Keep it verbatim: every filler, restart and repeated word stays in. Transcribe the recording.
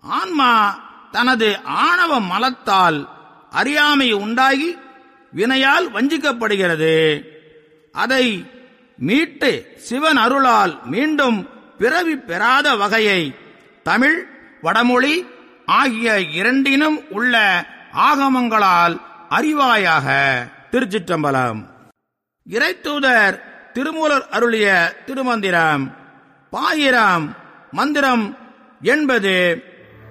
ஆன்மா தனது ஆணவ மலத்தால் அறியாமை உண்டாகி வினையால் வஞ்சிக்கப்படுகிறது. அதை மீட்டு சிவன் அருளால் மீண்டும் பிறவி பெறாத வகையை தமிழ், வடமொழி ஆகிய இரண்டினும் உள்ள ஆகமங்களால் அறிவாயாக. திருச்சிற்றம்பலம். இறைத்தூதர் திருமூலர் அருளிய திருமந்திரம். பாயிரம் மந்திரம் என்பது